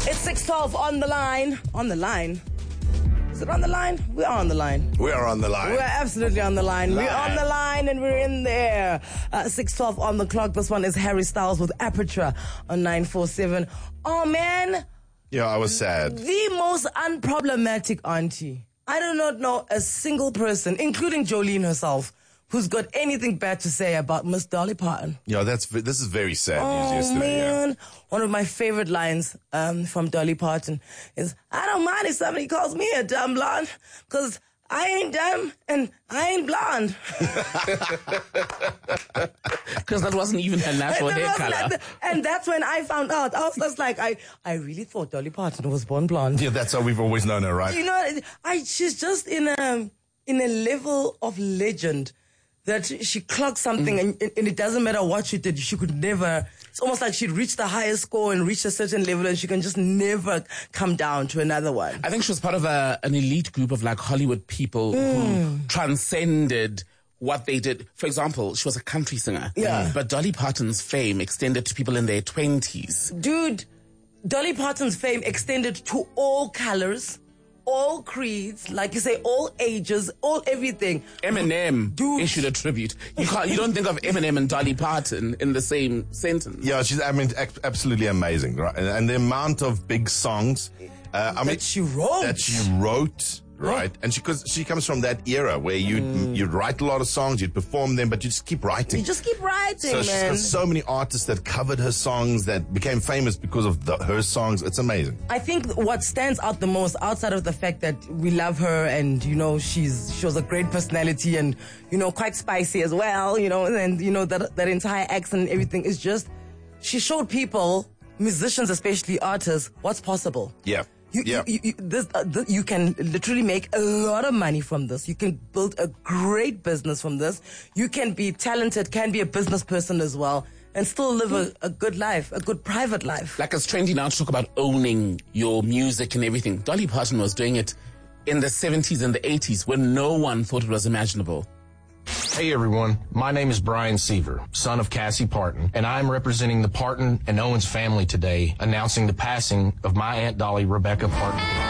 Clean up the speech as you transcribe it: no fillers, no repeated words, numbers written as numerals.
It's 6:12 on the line. On the line? Is it on the line? We are on the line. We are on the line. We're absolutely on the line. We're on the line and we're in there. 6:12 on the clock. This one is Harry Styles with Aperture on 947. Oh, man. Yeah, I was sad. The most unproblematic auntie. I do not know a single person, including Jolene herself, who's got anything bad to say about Miss Dolly Parton. Yeah, this is very sad news Oh, yesterday. man. Yeah. One of my favorite lines from Dolly Parton is, I don't mind if somebody calls me a dumb blonde, because I ain't dumb and I ain't blonde. Because that wasn't even her natural hair color. And that's when I found out. I was just like, I really thought Dolly Parton was born blonde. Yeah, that's how we've always known her, right? You know, she's just in a level of legend that she clocked something and it doesn't matter what she did, she could never, it's almost like she'd reached the highest score and reached a certain level and she can just never come down to another one. I think she was part of an elite group of like Hollywood people who transcended what they did. For example, she was a country singer. Yeah. But Dolly Parton's fame extended to people in their 20s. Dude, Dolly Parton's fame extended to all colors, all creeds, like you say, all ages, all everything. Eminem Dude. issued a tribute. You don't think of Eminem and Dolly Parton in the same sentence. Yeah, she's absolutely amazing, right? And the amount of big songs That she wrote. right? And because she comes from that era where you'd write a lot of songs, you'd perform them, but you just keep writing. You just keep writing, So she's man. got so many artists that covered her songs, that became famous because of her songs. It's amazing. I think what stands out the most, outside of the fact that we love her and, you know, she was a great personality and, you know, quite spicy as well, you know, and, you know, that entire accent and everything is just, she showed people, musicians, especially artists, what's possible. Yeah. You can literally make a lot of money from this. You can build a great business from this. You can be talented, can be a business person as well, and still live a good life, a good private life. Like it's trendy now to talk about owning your music and everything. Dolly Parton was doing it in the 70s and the 80s when no one thought it was imaginable. Hey everyone, my name is Brian Seaver, son of Cassie Parton, and I am representing the Parton and Owens family today, announcing the passing of my Aunt Dolly, Rebecca Parton.